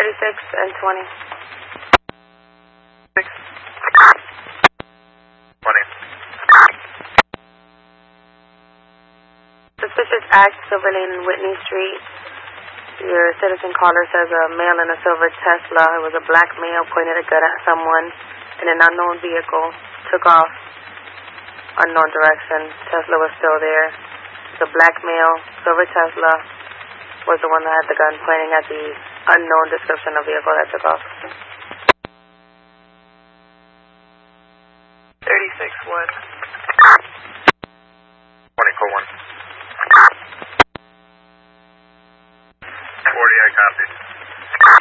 and 20. 6. 20. Suspicious act, Silver Lane and Whitney Street. Your citizen caller says a male in a silver Tesla. It was a black male, pointed a gun at someone in an unknown vehicle, took off unknown direction. Tesla was still there. The black male, silver Tesla, was the one that had the gun pointing at the unknown description of vehicle that took off. 36-1.